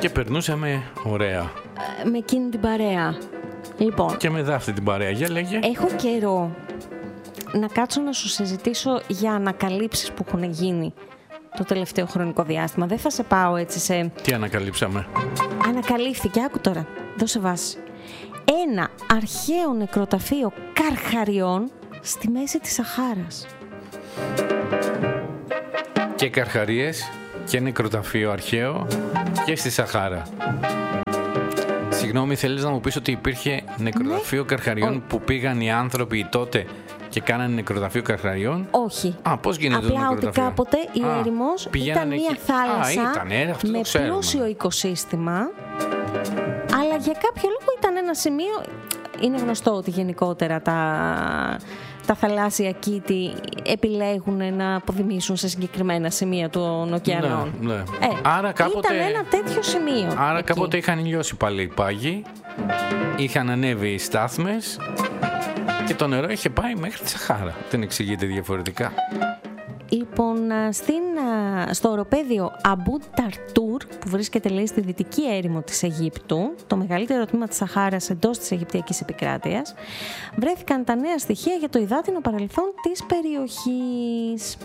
Και περνούσαμε ωραία. Με εκείνη την παρέα. Λοιπόν, και με αυτή την παρέα. Για λέγε. Έχω καιρό να κάτσω να σου συζητήσω για ανακαλύψεις που έχουν γίνει το τελευταίο χρονικό διάστημα. Δεν θα σε πάω έτσι σε... Τι ανακαλύψαμε? Ανακαλύφθηκε, άκου τώρα, δώσε βάση. Ένα αρχαίο νεκροταφείο καρχαριών στη μέση της Σαχάρας. Και καρχαρίες και νεκροταφείο αρχαίο και στη Σαχάρα. Συγγνώμη, θέλεις να μου πεις ότι υπήρχε νεκροταφείο καρχαριών που πήγαν οι άνθρωποι τότε και κάνανε νεκροταφείο καρχαριών? Όχι. Πώς γίνεται? Απλά ότι κάποτε η έρημος ήταν μια θάλασσα με πλούσιο οικοσύστημα, αλλά για κάποιο λόγο ήταν ένα σημείο. Είναι γνωστό ότι γενικότερα τα θαλάσσια κήτη επιλέγουν να αποδημήσουν σε συγκεκριμένα σημεία των ωκεανών. Ναι. Άρα κάποτε, ήταν ένα τέτοιο σημείο. Άρα εκεί κάποτε είχαν λιώσει πάλι οι πάγοι, είχαν ανέβει οι στάθμες και το νερό είχε πάει μέχρι τη Σαχάρα. Δεν εξηγείται διαφορετικά. Λοιπόν, στο οροπέδιο Αμπού Ταρτούρ, που βρίσκεται λέει στη δυτική έρημο της Αιγύπτου, το μεγαλύτερο τμήμα της Σαχάρας εντός της Αιγυπτιακής επικράτειας, βρέθηκαν τα νέα στοιχεία για το υδάτινο παρελθόν της περιοχής.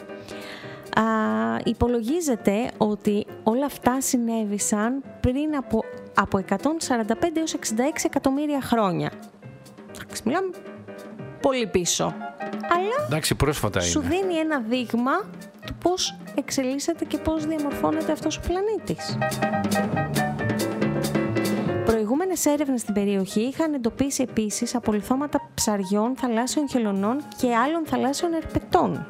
Υπολογίζεται ότι όλα αυτά συνέβησαν πριν από 145 έως 66 εκατομμύρια χρόνια. Μιλάμε πολύ πίσω. Αλλά εντάξει, πρόσφατα σου είναι. δίνει ένα δείγμα του πώς εξελίσσεται και πώς διαμορφώνεται αυτός ο πλανήτης. Προηγούμενες έρευνες στην περιοχή είχαν εντοπίσει επίσης απολιθώματα ψαριών, θαλάσσιων χελωνών και άλλων θαλάσσιων ερπετών.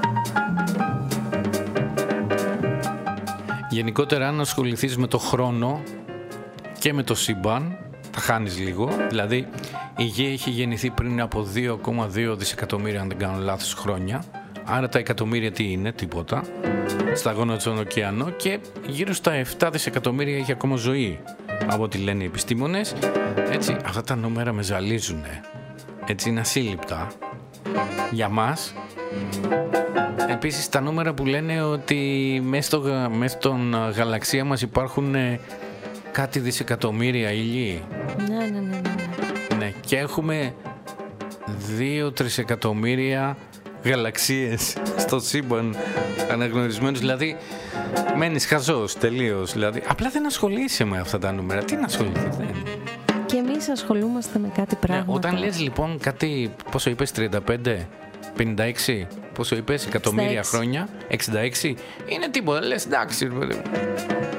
Γενικότερα, αν ασχοληθείς με το χρόνο και με το σύμπαν, θα χάνεις λίγο. Δηλαδή, η Γη έχει γεννηθεί πριν από 2,2 δισεκατομμύρια, αν δεν κάνω λάθος, χρόνια. Άρα τα εκατομμύρια τι είναι? Τίποτα. Σταγόνα στον ωκεανό, και γύρω στα 7 δισεκατομμύρια έχει ακόμα ζωή, από ό,τι λένε οι επιστήμονες. Έτσι, αυτά τα νούμερα με ζαλίζουν. Έτσι, είναι ασύλληπτα για μας. Επίσης, τα νούμερα που λένε ότι μέσα στον γαλαξία μας υπάρχουν κάτι δισεκατομμύρια ήλιοι. Ναι, και έχουμε 2-3 εκατομμύρια γαλαξίες στο σύμπαν αναγνωρισμένους. Δηλαδή, μένεις χαζός τελείως. Δηλαδή, απλά δεν ασχολείσαι με αυτά τα νούμερα. Τι να ασχοληθείς? Και εμείς ασχολούμαστε με κάτι πράγματα. Όταν λες λοιπόν κάτι, πόσο είπες, 35, 56, πόσο είπες, εκατομμύρια χρόνια, 66, είναι τίποτα. Λες εντάξει,